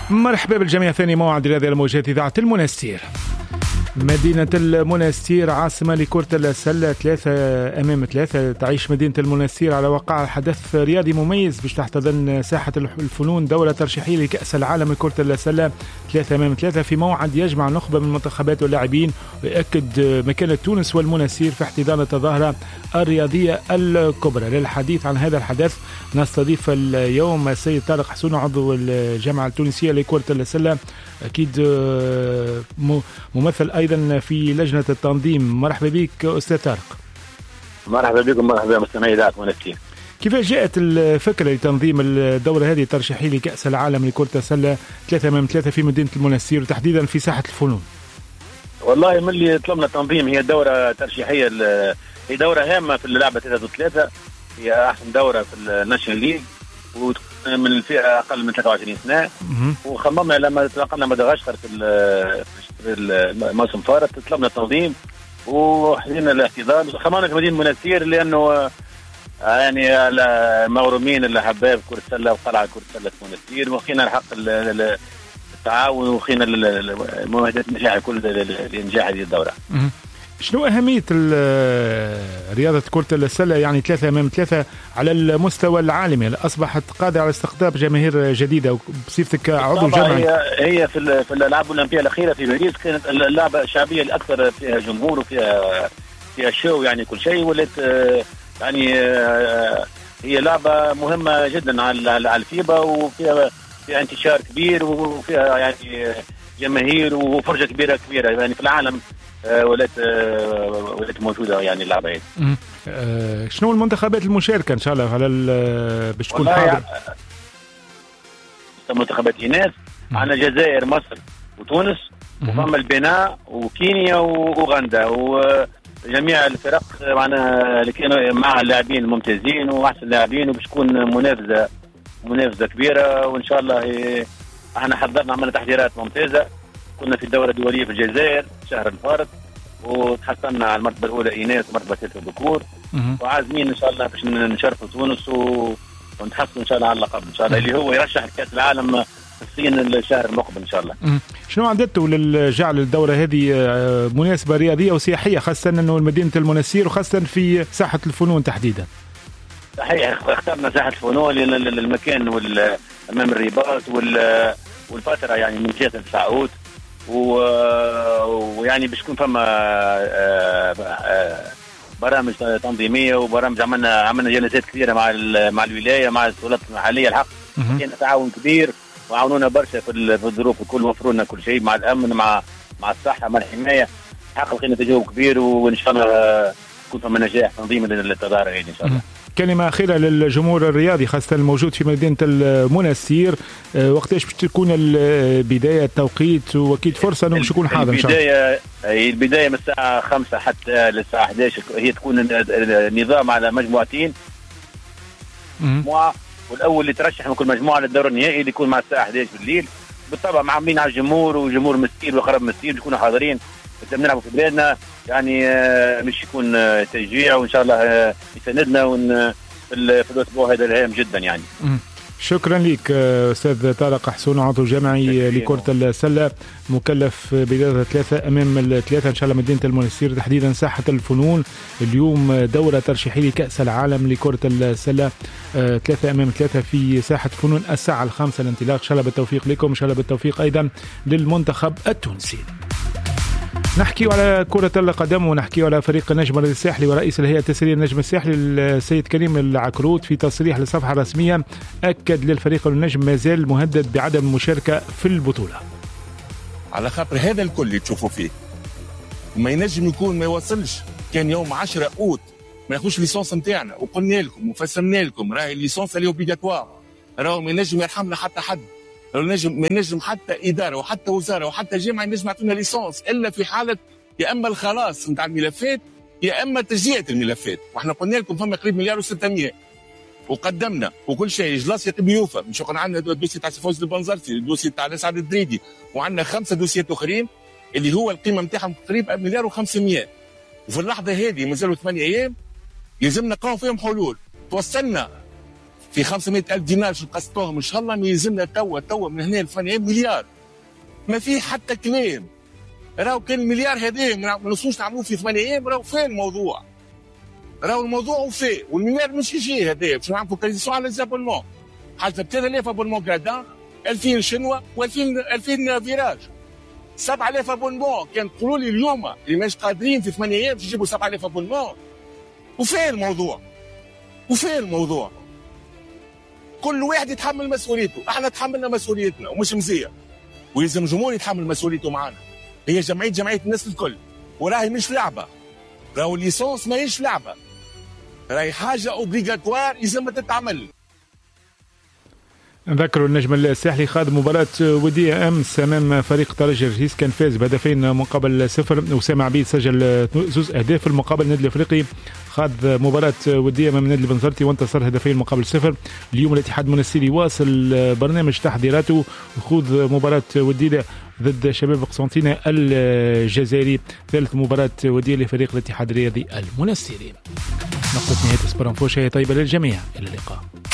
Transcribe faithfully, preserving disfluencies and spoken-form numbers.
مرحبا بالجميع. ثاني موعد لهذه الموجات إذاعة المنستير. مدينة المنستير عاصمة لكرة السلة، ثلاثة أمام ثلاثة. تعيش مدينة المنستير على وقع حدث رياضي مميز باش تحتضن ساحة الفنون دورة ترشيحية لكأس العالم لكرة السلة ثلاثة أمام ثلاثة، في موعد يجمع نخبة من المنتخبات واللاعبين ويأكد مكانة تونس والمنستير في احتضان التظاهرة الرياضية الكبرى. للحديث عن هذا الحدث نستضيف اليوم السيد طارق حسون، عضو الجامعة التونسية لكرة السلة، أكيد ممثل أيضا في لجنة التنظيم. مرحبا بك أستاذ طارق. مرحبا بكم. مرحبا مستمعي إذاعة المنستير. كيفاش جاءت الفكرة لتنظيم الدورة هذه الترشيحية لكأس العالم لكرة السلة ثلاثة أمام ثلاثة في مدينة المنستير وتحديدا في ساحة الفنون؟ والله من اللي طلبنا تنظيم، هي دورة ترشيحية، هي دورة هامة في اللعبة ثلاثة ضد ثلاثة، هي أحسن دورة في الناشونال ليج وتكون من الفئة أقل من ثلاثة وعشرين سنة. وخممنا لما تلقنا مدغشقر في الموسم فارط طلبنا التنظيم وحزينا الاحتضان. خممنا في مدينة المنستير لأنه يعني المغرومين الأحباب كرة السلة وقلعة كرة السلة في المنستير، وخينا الحق التعاون وخينا مواجهة نجاح كل لإنجاح هذه الدورة. شنو أهمية رياضة كرة السلة يعني ثلاثة أمام ثلاثة على المستوى العالمي؟ أصبحت قادرة على استقطاب جماهير جديدة بصفتك عضو جامعي. هي هي في في الألعاب الأولمبية الأخيرة في باريس كانت اللعبة الشعبية الأكثر فيها جمهور وفيها فيها شو يعني كل شيء، ولت يعني هي لعبة مهمة جدا على على الفيبا، وفيها فيها انتشار كبير وفيها يعني جماهير وفرجة كبيرة كبيرة يعني في العالم. ولات ولات موجوده يعني اللعبه هذه. أه شنو المنتخبات المشاركه ان شاء الله على باش تكون حاضر؟ منتخبات إناث عندنا الجزائر، مصر وتونس، وفما البناء وكينيا واوغندا، وجميع الفرق معنا اللي كانوا مع اللاعبين الممتازين واحسن لاعبين، وباش تكون منافسه منافسه كبيره. وان شاء الله احنا حضرنا عملنا تحضيرات ممتازه. كنا في الدورة الدولية في الجزائر شهر الفارط وتحصلنا على المرتبة الأولى إناث ومرتبة الثالثة ذكور، وعازمين إن شاء الله باش نشرفوا تونس ونتحصلوا إن شاء الله على اللقب إن شاء الله اللي هو يرشح لكأس العالم في الصين الشهر المقبل إن شاء الله. شنو عددتوا للجعل الدورة هذه مناسبة رياضية وسياحية، خاصة أنه مدينة المنستير وخاصة في ساحة الفنون تحديدا؟ صحيح، اخترنا ساحة الفنون للمكان أمام الرباط والفترة يعني من جهة التسعود، ويعني باش يكون فما برامج تنظيميه وبرامج عملنا عملنا جلسات كثيره مع مع الولايه مع السلطات المحليه. الحق كان تعاون كبير وعاونونا برشا في الظروف الكل، وفروا لنا كل شيء مع الامن مع مع الصحه مع الحمايه. الحق لقينا تجاوب كبير وان شاء الله يكون فما نجاح تنظيمي للتظاهره هذه ان شاء الله. كلمة أخيرة للجمهور الرياضي خاصة الموجود في مدينة المنستير، وقتاش باش تكون البداية التوقيت، وأكيد فرصة أنه باش يكون حاضر إن شاء الله. البداية هي البداية من الساعة خمسة حتى للساعة أحد عشر، هي تكون النظام على مجموعتين مجموعة، والأول اللي ترشح من كل مجموعة للدور النهائي اللي يكون مع الساعة أحد عشر بالليل. بالطبع معاملين على الجمهور وجمهور مستير وخرب مستير يكونوا حاضرين، بس بنلعبوا في بلادنا يعني مش يكون تشجيع، وإن شاء الله يساندنا ون في الأسبوع هذا الهام جدا يعني. شكرا لك أستاذ طارق حسون، عضو جامعي لكرة السلة، مكلف برياضة ثلاثة أمام الثلاثة إن شاء الله مدينة المنستير تحديدا ساحة الفنون. اليوم دورة ترشيحية كأس العالم لكرة السلة ثلاثة أمام ثلاثة في ساحة فنون الساعة الخامسة الانطلاق. إن شاء الله بالتوفيق لكم، إن شاء الله بالتوفيق أيضا للمنتخب التونسي. نحكي على كرة القدم ونحكي على فريق النجم الساحلي ورئيس الهيئة التسييرية النجم الساحلي السيد كريم العكروت في تصريح للصفحة الرسمية أكد للفريق النجم ما زال مهدد بعدم المشاركة في البطولة. على خاطر هذا الكل اللي تشوفوا فيه ما ينجم يكون ما يوصلش، كان يوم عشرة أوت ما ياخوش ليسونس نتاعنا، وقلنا لكم وفسرنا لكم راهي الليسونس اللي اوبليغاتوار، راهو ما ينجم يرحمنا حتى حد، نجم ما نجم حتى اداره وحتى وزاره وحتى جامعه ينجم يعطونا ليسونس الا في حاله يا اما الخلاص نتاع الملفات يا اما تجزئه الملفات. واحنا قلنا لكم فما قريب مليار وستمية وقدمنا وكل شيء. جلاس يطيب يوفى مش عندنا الدوسي تاع فوز البنزرتي، الدوسي تاع الاسعد الدريدي، وعندنا خمسه دوسيات اخرين اللي هو القيمه نتاعهم تقريبا مليار وخمسمية. وفي اللحظه هذه مازالوا ثمانية ايام يلزمنا نلقاو فيهم حلول توصلنا في خمسمائة ألف دينار شو قسطوهم ان شاء الله ما يلزمنا توا توا من هنا لفنيين مليار. ما في حتى كلام. راهو كان المليار هذا ما نوصلوش نعملوه في ثمانية ايام راهو فين الموضوع. راهو الموضوع وفي والمليار مش يجي هذا باش نعملوا فوكاليزاسيون على الزابونمون. حاجه ثلاثة آلاف ابونمون كرادان، ألفين شنوا و2000 ألفين فيراج. سبعة آلاف ابونمون كان تقولوا لي اليوم اللي مش قادرين في ثمانية ايام باش يجيبوا سبعة آلاف ابونمون. وفين الموضوع؟ وفين الموضوع؟ كل واحد يتحمل مسؤوليته، احنا تحملنا مسؤوليتنا ومش مزيه. ويلزم الجمهور يتحمل مسؤوليته معنا. هي جمعيه جمعيه الناس الكل، وراهي مش لعبه. راهو الليسونس ماهيش لعبه. راهي حاجه اوبليغاتوار يلزم تتعمل. نذكروا النجم الساحلي خاض مباراة ودية أمس أمام فريق ترجي الرئيس، كان فاز بهدفين مقابل صفر. وسام عبيد سجل زوز أهداف في المقابل. النادي الأفريقي خاض مباراة ودية أمام النادي البنزرتي وانتصر هدفين مقابل صفر. اليوم الاتحاد المنستيري واصل برنامج تحضيراته ويخوض مباراة ودية ضد شباب قسنطينة الجزائري، ثالث مباراة ودية لفريق الاتحاد الرياضي المنستيري. نقطة نهاية سبورانفو، شيء طيبة للجميع، إلى اللقاء.